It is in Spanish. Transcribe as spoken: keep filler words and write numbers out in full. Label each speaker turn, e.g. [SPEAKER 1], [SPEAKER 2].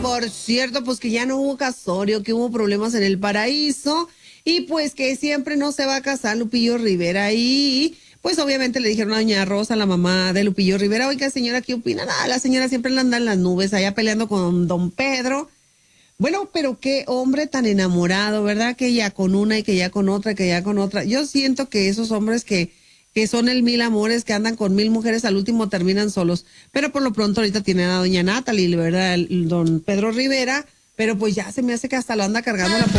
[SPEAKER 1] Por cierto, pues que ya no hubo casorio, que hubo problemas en el paraíso y pues que siempre no se va a casar Lupillo Rivera y pues obviamente le dijeron a doña Rosa, la mamá de Lupillo Rivera, oiga señora, ¿qué opina? Nada, la señora siempre le anda en las nubes allá peleando con don Pedro. Bueno, pero qué hombre tan enamorado, ¿verdad? Que ya con una y que ya con otra, que ya con otra. Yo siento que esos hombres que, que son el mil amores, que andan con mil mujeres, al último terminan solos. Pero por lo pronto ahorita tienen a doña Natalie, ¿verdad? El, don Pedro Rivera, pero pues ya se me hace que hasta lo anda cargando la pobre.